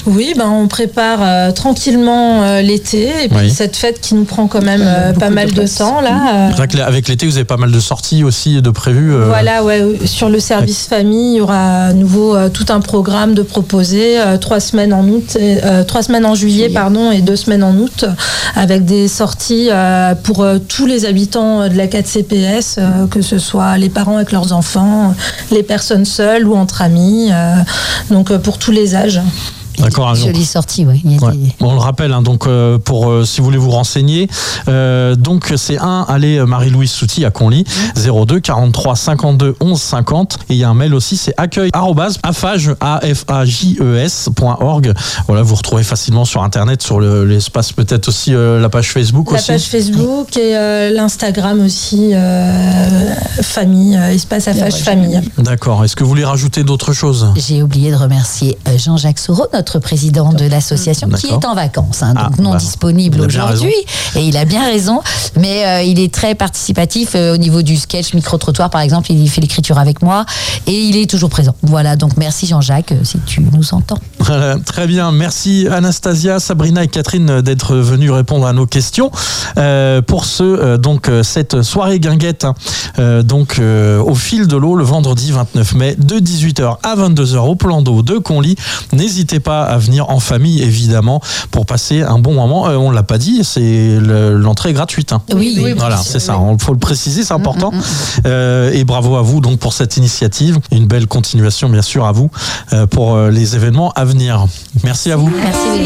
Oui, on prépare tranquillement l'été et puis cette fête qui nous prend quand même pas mal de temps là. C'est vrai qu'avec l'été, vous avez pas mal de sorties aussi de prévues. Voilà, sur le service famille, il y aura à nouveau tout un programme de proposer 3 semaines en août, 3 semaines en juillet et 2 semaines en août, avec des sorties pour tous les habitants de la 4 CPS, que ce soit les parents avec leurs enfants, les personnes seules ou entre amis, donc pour tous les âges. D'accord. Jolie sortie, oui. On le rappelle, donc pour si vous voulez vous renseigner, donc c'est allée Marie-Louise Souty à Conly, 02 43 52 11 50, et il y a un mail aussi, c'est accueil@afajes.org. Voilà, vous retrouvez facilement sur internet, sur l'espace, peut-être aussi la page Facebook aussi. La page Facebook et l'Instagram aussi, famille, espace Afage famille. D'accord. Est-ce que vous voulez rajouter d'autres choses? J'ai oublié de remercier Jean-Jacques Soureau, notre président de l'association, qui est en vacances, donc non disponible aujourd'hui, et il a bien raison, mais il est très participatif au niveau du sketch micro-trottoir, par exemple, il fait l'écriture avec moi, et il est toujours présent. Voilà, donc merci Jean-Jacques, si tu nous entends. Très bien, merci Anastasia, Sabrina et Catherine d'être venues répondre à nos questions. Pour cette soirée guinguette, au fil de l'eau, le vendredi 29 mai, de 18h à 22h au plan d'eau de Conly. N'hésitez pas à venir en famille, évidemment, pour passer un bon moment. On ne l'a pas dit, c'est l'entrée est gratuite. Oui, voilà, c'est ça, il faut le préciser, c'est important. Et bravo à vous donc pour cette initiative. Une belle continuation, bien sûr, à vous pour les événements à venir. Merci à vous. Merci.